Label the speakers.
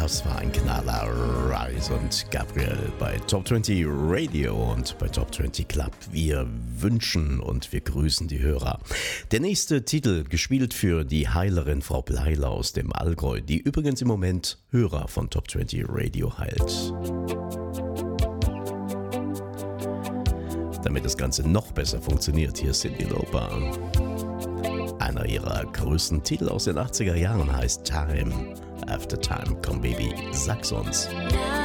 Speaker 1: Das war ein Knaller. Rise und Gabriel bei Top 20 Radio und bei Top 20 Club. Wir wünschen und wir grüßen die Hörer. Der nächste Titel, gespielt für die Heilerin Frau Bleiler aus dem Allgäu, die übrigens im Moment Hörer von Top 20 Radio heilt. Damit das Ganze noch besser funktioniert, hier ist Cyndi Lauper. Einer ihrer größten Titel aus den 80er Jahren heißt Time After Time. Komm Baby, sag's uns.
Speaker 2: Now